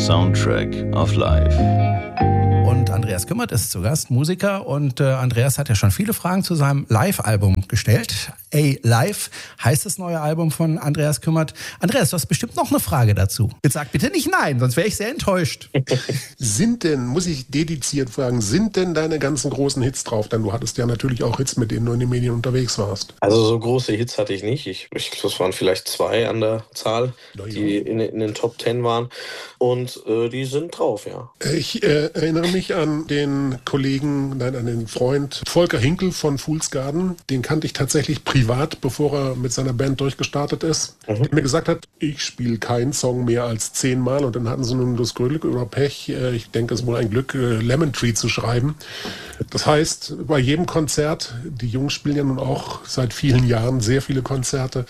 Soundtrack of Life. Und Andreas Kümmert ist zu Gast, Musiker. Und Andreas hat ja schon viele Fragen zu seinem Live-Album gestellt. A-Live heißt das neue Album von Andreas Kümmert. Andreas, du hast bestimmt noch eine Frage dazu. Jetzt sag bitte nicht nein, sonst wäre ich sehr enttäuscht. Muss ich dediziert fragen, sind denn deine ganzen großen Hits drauf? Denn du hattest ja natürlich auch Hits, mit denen du in den Medien unterwegs warst. Also so große Hits hatte ich nicht. Das waren vielleicht 2 an der Zahl, die in den Top 10 waren. Und die sind drauf, ja. Ich erinnere mich an den an den Freund Volker Hinkel von Fool's Garden. Den kannte ich tatsächlich privat, bevor er mit seiner Band durchgestartet ist. Der mir gesagt hat, ich spiele keinen Song mehr als 10 Mal. Und dann hatten sie nun das Glück oder Pech, ich denke, es ist wohl ein Glück, Lemon Tree zu schreiben. Das heißt, bei jedem Konzert, die Jungs spielen ja nun auch seit vielen Jahren sehr viele Konzerte,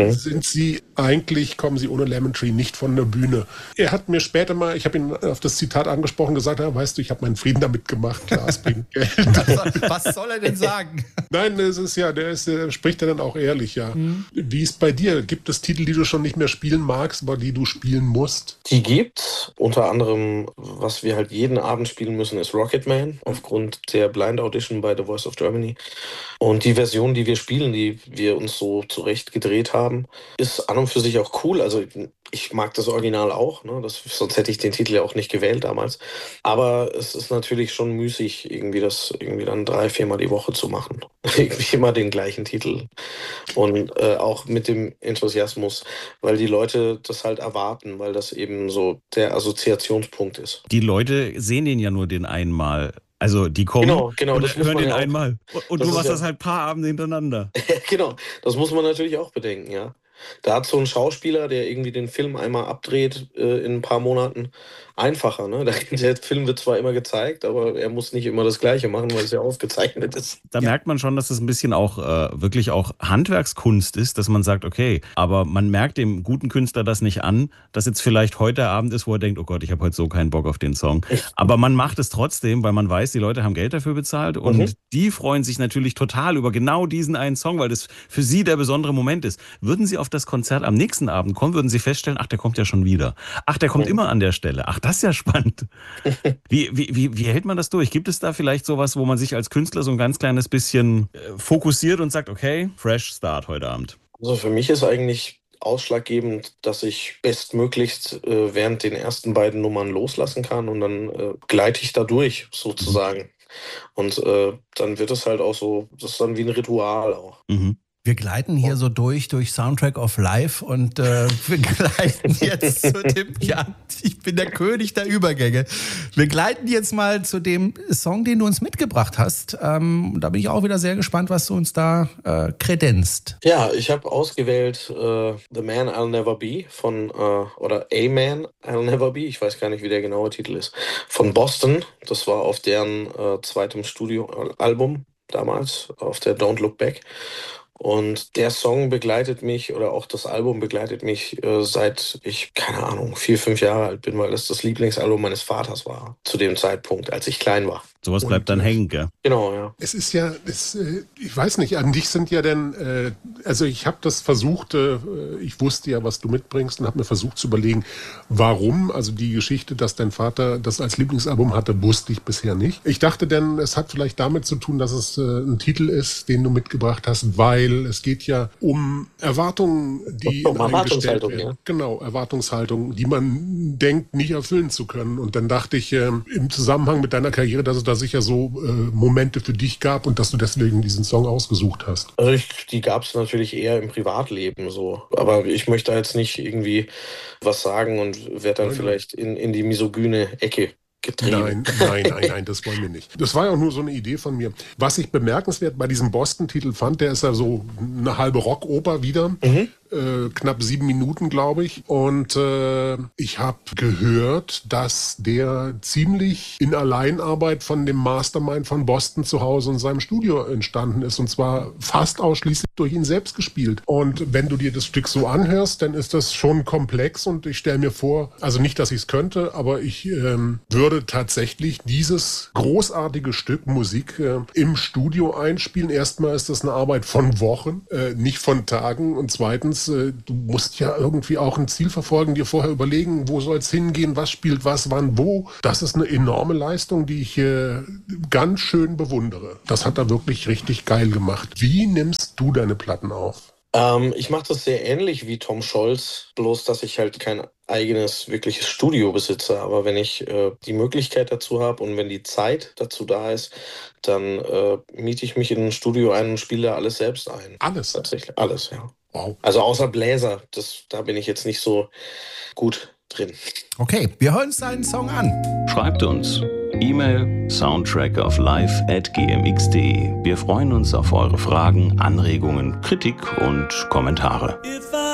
kommen sie ohne Lemon Tree nicht von der Bühne. Er hat mir später mal, ich habe ihn auf das Zitat angesprochen, gesagt, ja, weißt du, ich habe meinen Frieden damit gemacht, klar, es bringt Geld. Was soll er denn sagen? Nein, es ist ja, der spricht ja dann auch ehrlich, ja. Wie ist bei dir? Gibt es Titel, die du schon nicht mehr spielen magst, aber die du spielen musst? Die gibt's. Unter anderem, was wir halt jeden Abend spielen müssen, ist Rocketman, aufgrund der Blind Audition bei The Voice of Germany. Und die Version, die wir spielen, die wir uns so zurecht gedreht haben, ist an und für sich auch cool. Also ich mag das Original auch, ne? Sonst hätte ich den Titel ja auch nicht gewählt damals. Aber es ist natürlich schon müßig, das dann 3-4 Mal die Woche zu machen. Irgendwie immer den gleichen Titel. Und auch mit dem Enthusiasmus, weil die Leute das halt erwarten, weil das eben so der Assoziationspunkt ist. Die Leute sehen den ja nur den einmal. Also die kommen genau, und das muss hören man den auch, einmal. Und du machst das halt ein paar Abende hintereinander. Genau, das muss man natürlich auch bedenken, ja. Da hat so ein Schauspieler, der irgendwie den Film einmal abdreht in ein paar Monaten, einfacher. Ne? Der Film wird zwar immer gezeigt, aber er muss nicht immer das Gleiche machen, weil es ja aufgezeichnet ist. Da merkt man schon, dass es ein bisschen auch wirklich auch Handwerkskunst ist, dass man sagt, okay, aber man merkt dem guten Künstler das nicht an, dass jetzt vielleicht heute der Abend ist, wo er denkt, oh Gott, ich habe heute so keinen Bock auf den Song. Aber man macht es trotzdem, weil man weiß, die Leute haben Geld dafür bezahlt und die freuen sich natürlich total über genau diesen einen Song, weil das für sie der besondere Moment ist. Würden sie auf das Konzert am nächsten Abend kommen, würden sie feststellen, ach, der kommt ja schon wieder. Ach, der kommt immer an der Stelle. Ach, das ist ja spannend. Wie hält man das durch? Gibt es da vielleicht sowas, wo man sich als Künstler so ein ganz kleines bisschen fokussiert und sagt, okay, fresh start heute Abend? Also für mich ist eigentlich ausschlaggebend, dass ich bestmöglichst während den ersten beiden Nummern loslassen kann und dann gleite ich da durch, sozusagen. Und dann wird es halt auch so, das ist dann wie ein Ritual auch. Wir gleiten hier so durch Soundtrack of Life und wir gleiten jetzt zu dem, ich bin der König der Übergänge. Wir gleiten jetzt mal zu dem Song, den du uns mitgebracht hast. Da bin ich auch wieder sehr gespannt, was du uns da kredenzt. Ja, ich habe ausgewählt The Man I'll Never Be oder A Man I'll Never Be, ich weiß gar nicht, wie der genaue Titel ist, von Boston. Das war auf deren zweitem Studioalbum damals, auf der Don't Look Back. Und der Song begleitet mich, oder auch das Album begleitet mich, seit ich, 4-5 Jahre alt bin, weil das Lieblingsalbum meines Vaters war, zu dem Zeitpunkt, als ich klein war. Sowas bleibt dann hängen, gell? Genau, ja. Es ist ja, ich weiß nicht, an dich sind ja denn, also ich habe das versucht, ich wusste ja, was du mitbringst und habe mir versucht zu überlegen, warum, also die Geschichte, dass dein Vater das als Lieblingsalbum hatte, wusste ich bisher nicht. Ich dachte denn, es hat vielleicht damit zu tun, dass es ein Titel ist, den du mitgebracht hast, weil es geht ja um Erwartungen, die in einem gestellt werden. Ja. Genau, Erwartungshaltung, die man denkt, nicht erfüllen zu können. Und dann dachte ich, im Zusammenhang mit deiner Karriere, dass es da sicher so Momente für dich gab und dass du deswegen diesen Song ausgesucht hast. Also die gab es natürlich eher im Privatleben so. Aber ich möchte jetzt nicht irgendwie was sagen und werde dann vielleicht in die misogyne Ecke getrieben. Nein, das wollen wir nicht. Das war ja auch nur so eine Idee von mir. Was ich bemerkenswert bei diesem Boston-Titel fand, der ist ja so eine halbe Rockoper wieder. Knapp 7 Minuten, glaube ich. Und ich habe gehört, dass der ziemlich in Alleinarbeit von dem Mastermind von Boston zu Hause in seinem Studio entstanden ist. Und zwar fast ausschließlich durch ihn selbst gespielt. Und wenn du dir das Stück so anhörst, dann ist das schon komplex. Und ich stelle mir vor, also nicht, dass ich es könnte, aber ich würde tatsächlich dieses großartige Stück Musik im Studio einspielen. Erstmal ist das eine Arbeit von Wochen, nicht von Tagen. Und zweitens zweitens, du musst ja irgendwie auch ein Ziel verfolgen, dir vorher überlegen, wo soll es hingehen, was spielt was, wann, wo. Das ist eine enorme Leistung, die ich ganz schön bewundere. Das hat er wirklich richtig geil gemacht. Wie nimmst du deine Platten auf? Ich mache das sehr ähnlich wie Tom Scholz, bloß dass ich halt kein eigenes, wirkliches Studio besitze. Aber wenn ich die Möglichkeit dazu habe und wenn die Zeit dazu da ist, dann miete ich mich in ein Studio ein und spiele alles selbst ein. Alles? Tatsächlich, alles, ja. Wow. Also außer Bläser, da bin ich jetzt nicht so gut drin. Okay, wir hören uns einen Song an. Schreibt uns. E-Mail soundtrackoflife@gmx.de. Wir freuen uns auf eure Fragen, Anregungen, Kritik und Kommentare. If I